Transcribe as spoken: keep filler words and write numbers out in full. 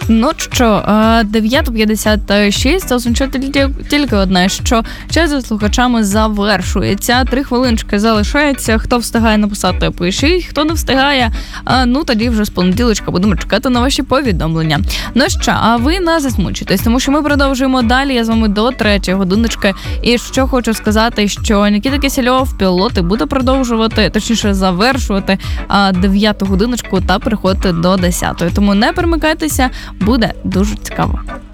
Ну що, дев'ята п'ятдесят шість, це означає тільки, тільки одне, що час за слухачами завершується. Три хвилиночки залишається. Хто встигає написати, пишіть. Хто не встигає, ну тоді вже з понеділочка будемо чекати на ваші повідомлення. Ну що, а ви не засмучуйтесь, тому що ми продовжуємо далі. Я з вами до третьої годиночки. І що хочу сказати, що Нікіта Кисельов, пілоти, буде продовжувати, точніше завершувати дев'яту годиночку та переходити до десятої. Тому не перемикайтеся, буде дуже цікаво.